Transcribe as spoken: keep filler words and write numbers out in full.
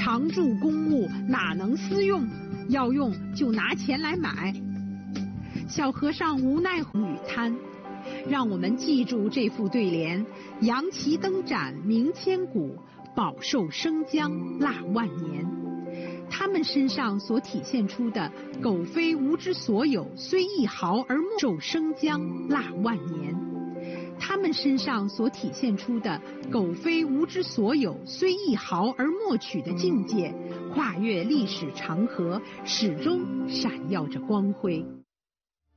常住公物哪能私用？要用就拿钱来买。小和尚无奈语贪，让我们记住这副对联：扬旗灯盏明千古，饱受生姜腊万年。他们身上所体现出的苟非吾之所有，虽一毫而莫受生姜腊万年。他们身上所体现出的苟非吾之所有，虽一毫而莫取的境界，跨越历史长河，始终闪耀着光辉。